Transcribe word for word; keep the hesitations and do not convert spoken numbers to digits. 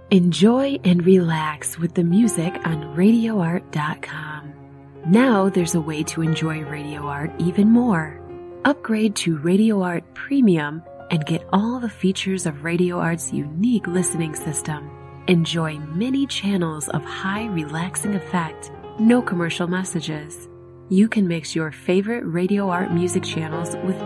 Enjoy and relax with the music on radio art dot com. Now there's a way to enjoy Radio Art even more. Upgrade to Radio Art Premium and get all the features of Radio Art's unique listening system. Enjoy many channels of high relaxing effect, no commercial messages. You can mix your favorite Radio Art music channels with